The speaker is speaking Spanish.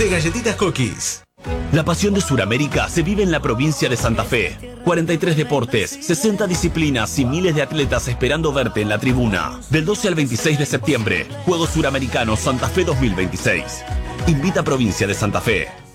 de galletitas Cookies. La pasión de Sudamérica se vive en la provincia de Santa Fe. 43 deportes, 60 disciplinas y miles de atletas esperando verte en la tribuna. Del 12 al 26 de septiembre, Juegos Suramericanos Santa Fe 2026. Invita a Provincia de Santa Fe.